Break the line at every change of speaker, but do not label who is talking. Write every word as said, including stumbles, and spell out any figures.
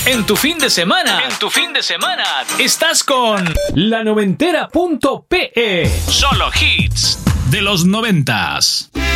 En tu fin de semana, en tu fin de semana, estás con la noventera punto pe. Solo hits de los noventas.